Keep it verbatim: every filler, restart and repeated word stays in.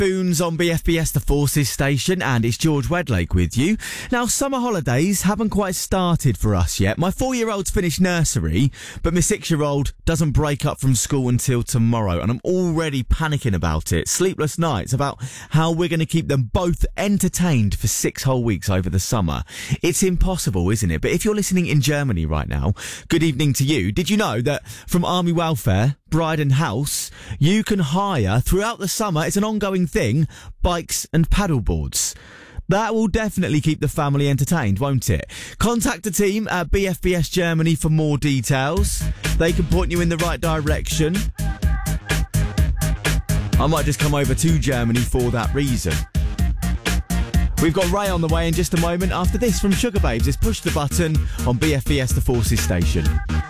Boons on B F B S The Forces station, and it's George Wedlake with you. Now, summer holidays haven't quite started for us yet. My four-year-old's finished nursery, but my six-year-old doesn't break up from school until tomorrow, and I'm already panicking about it. Sleepless nights about how we're going to keep them both entertained for six whole weeks over the summer. It's impossible, isn't it? But if you're listening in Germany right now, good evening to you. Did you know that from Army Welfare, Bride and House, you can hire throughout the summer, it's an ongoing thing, bikes and paddleboards? That will definitely keep the family entertained, won't it? Contact the team at B F B S Germany for more details. They can point you in the right direction. I might just come over to Germany for that reason. We've got Ray on the way in just a moment. After this from Sugar Babes, it's Push the Button on B F B S The Forces station.